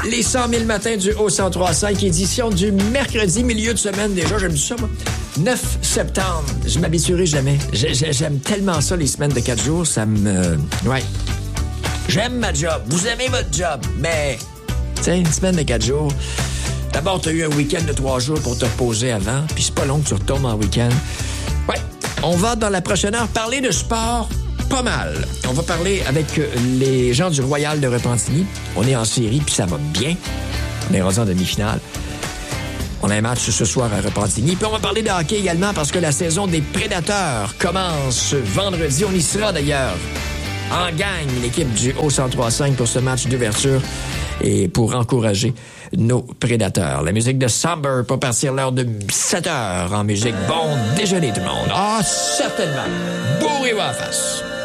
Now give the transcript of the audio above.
Les 100 000 matins du Haut-103.5, édition du mercredi, milieu de semaine déjà. J'aime ça, moi. 9 septembre. Je m'habituerai jamais. J'aime tellement ça, les semaines de 4 jours. Ça me... Ouais. J'aime ma job. Vous aimez votre job. Mais, tu sais, une semaine de 4 jours... D'abord, t'as eu un week-end de 3 jours pour te reposer avant. Puis c'est pas long que tu retournes en week-end. Ouais. On va, dans la prochaine heure, parler de sport pas mal. On va parler avec les gens du Royal de Repentigny. On est en série, puis ça va bien. On est rendu en demi-finale. On a un match ce soir à Repentigny. Puis on va parler de hockey également parce que la saison des Prédateurs commence vendredi. On y sera d'ailleurs en gang, l'équipe du Haut-103.5 pour ce match d'ouverture et pour encourager nos Prédateurs. La musique de Somber pour partir l'heure de 7h en musique. Bon déjeuner tout le monde. Ah, certainement. Bourrez-vous en face.